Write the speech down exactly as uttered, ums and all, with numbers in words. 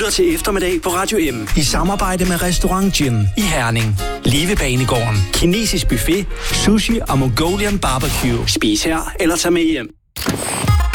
lytter til Eftermiddag på Radio M i samarbejde med Restaurant Gym i Herning. Livebanegården, kinesisk buffet, sushi og Mongolian barbecue. Spis her eller tag med hjem.